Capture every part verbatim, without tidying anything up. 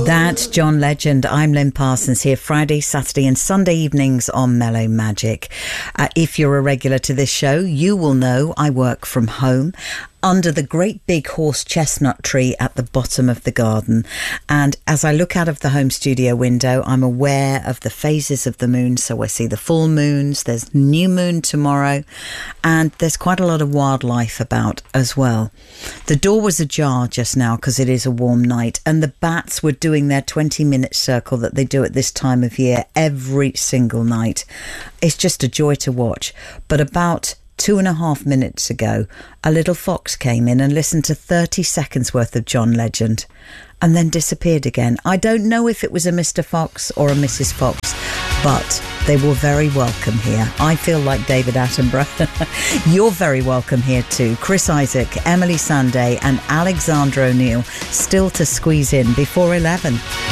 That's John Legend. I'm Lynn Parsons here Friday, Saturday and Sunday evenings on Mellow Magic. Uh, if you're a regular to this show, you will know I work from home under the great big horse chestnut tree at the bottom of the garden. And as I look out of the home studio window, I'm aware of the phases of the moon. So I see the full moons, there's new moon tomorrow, and there's quite a lot of wildlife about as well. The door was ajar just now because it is a warm night, and the bats were doing their twenty minute circle that they do at this time of year every single night. It's just a joy to watch. But about Two and a half minutes ago, a little fox came in and listened to thirty seconds worth of John Legend and then disappeared again. I don't know if it was a Mister Fox or a Missus Fox, but they were very welcome here. I feel like David Attenborough. You're very welcome here too. Chris Isaac, Emily Sunday and Alexandra O'Neill still to squeeze in before eleven.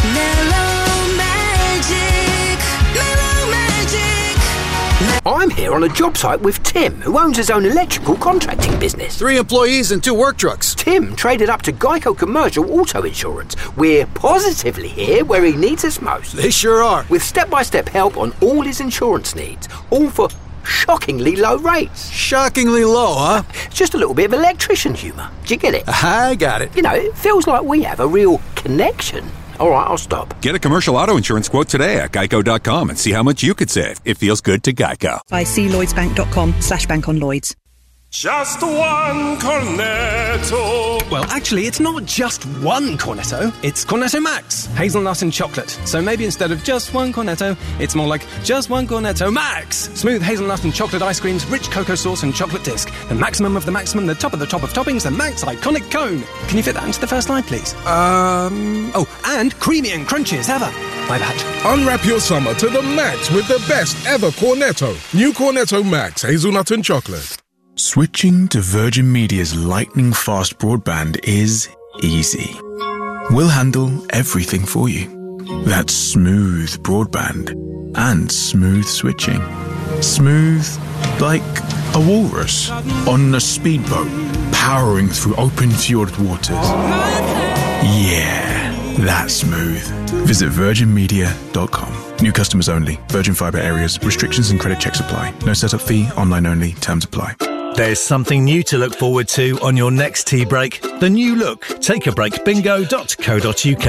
I'm here on a job site with Tim, who owns his own electrical contracting business. Three employees and two work trucks. Tim traded up to Geico Commercial Auto Insurance. We're positively here where he needs us most. They sure are. With step-by-step help on all his insurance needs, all for shockingly low rates. Shockingly low, huh? Just a little bit of electrician humour. Do you get it? I got it. You know, it feels like we have a real connection. All right, I'll stop. Get a commercial auto insurance quote today at geico dot com and see how much you could save. It feels good to Geico. By clloydsbank.com slash bank on Lloyds. Just one Cornetto. Well, actually, it's not just one Cornetto. It's Cornetto Max, hazelnut and chocolate. So maybe instead of just one Cornetto, it's more like just one Cornetto Max. Smooth hazelnut and chocolate ice creams, rich cocoa sauce and chocolate disc. The maximum of the maximum, the top of the top of toppings, the Max iconic cone. Can you fit that into the first line, please? Um... Oh, and creamy and crunchy as ever. My bad. Unwrap your summer to the max with the best ever Cornetto. New Cornetto Max, hazelnut and chocolate. Switching to Virgin Media's lightning-fast broadband is easy. We'll handle everything for you. That's smooth broadband and smooth switching. Smooth like a walrus on a speedboat powering through open fjord waters. Yeah, that's smooth. Visit virgin media dot com. New customers only. Virgin Fibre areas. Restrictions and credit checks apply. No setup fee. Online only. Terms apply. There's something new to look forward to on your next tea break. The new look, take a break bingo dot co dot uk.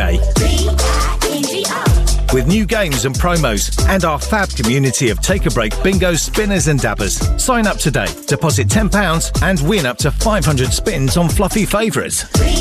With new games and promos and our fab community of Take a Break bingo spinners and dabbers. Sign up today, deposit ten pounds and win up to five hundred spins on fluffy favourites.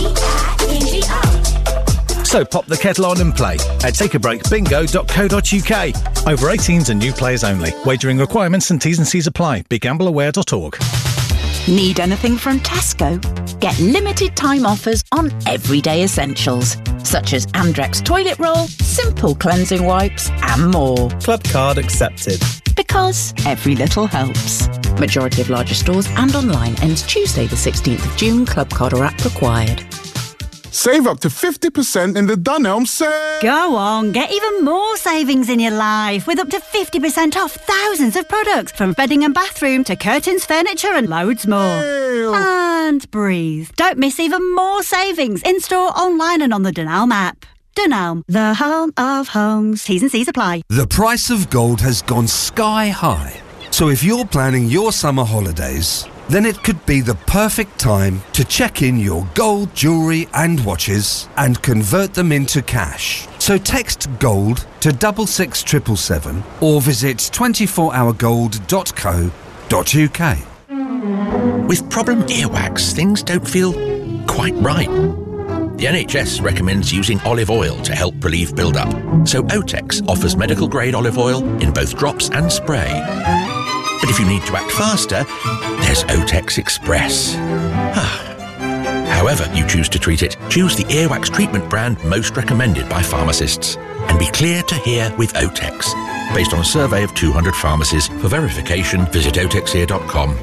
So pop the kettle on and play at take a break bingo dot co dot uk. Over eighteens and new players only. Wagering requirements and T's and C's apply. be gamble aware dot org. Need anything from Tesco? Get limited time offers on everyday essentials, such as Andrex toilet roll, Simple cleansing wipes and more. Club card accepted. Because every little helps. Majority of larger stores and online ends Tuesday the sixteenth of June. Club card or app required. Save up to fifty percent in the Dunelm sale. Go on, get even more savings in your life with up to fifty percent off thousands of products from bedding and bathroom to curtains, furniture and loads more. Ew. And breathe. Don't miss even more savings in-store, online and on the Dunelm app. Dunelm, the home of homes. T's and C's apply. The price of gold has gone sky high. So if you're planning your summer holidays, then it could be the perfect time to check in your gold, jewellery and watches and convert them into cash. So text GOLD to double six triple seven or visit twenty-four hour gold dot co dot uk. With problem earwax, things don't feel quite right. The N H S recommends using olive oil to help relieve build-up. So Otex offers medical-grade olive oil in both drops and spray. But if you need to act faster, there's Otex Express. However you choose to treat it, choose the earwax treatment brand most recommended by pharmacists. And be clear to hear with Otex. Based on a survey of two hundred pharmacies. For verification, visit otex ear dot com.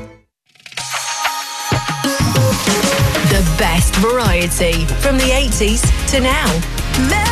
The best variety from the eighties to now.